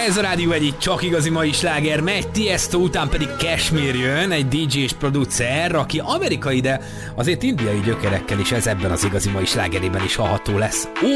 Ez a Rádió Egy csak igazi mai sláger megy, Tiesto után pedig Cashmere jön, egy DJ és producer, aki amerikai, de azért indiai gyökerekkel is ez ebben az igazi mai slágerében is hallható lesz.